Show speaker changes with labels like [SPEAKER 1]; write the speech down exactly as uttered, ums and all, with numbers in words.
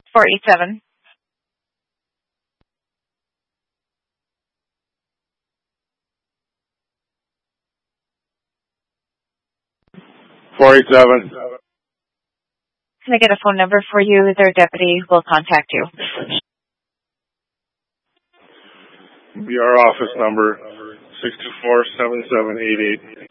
[SPEAKER 1] four eight seven.
[SPEAKER 2] four eight seven.
[SPEAKER 1] Can I get a phone number for you? Their deputy will contact you.
[SPEAKER 2] Be our office number, six two four, seven seven eight eight.